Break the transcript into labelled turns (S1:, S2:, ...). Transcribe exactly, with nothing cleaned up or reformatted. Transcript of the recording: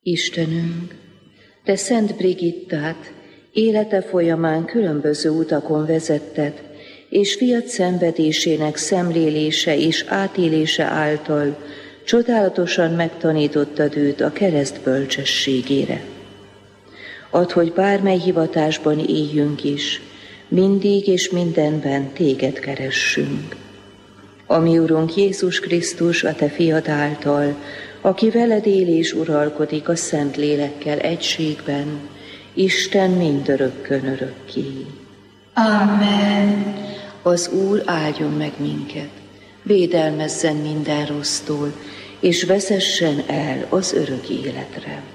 S1: Istenünk, Te Szent Brigittát élete folyamán különböző utakon vezetted, és fiad szenvedésének szemlélése és átélése által csodálatosan megtanítottad őt a kereszt bölcsességére. Add, hogy bármely hivatásban éljünk is, mindig és mindenben Téged keressünk. A mi Urunk Jézus Krisztus, a Te fiad által, aki veled él és uralkodik a Szent Lélekkel egységben, Isten mindörökkön örökké.
S2: Amen.
S1: Az Úr áldjon meg minket, védelmezzen minden rossztól, és vezessen el az örök életre.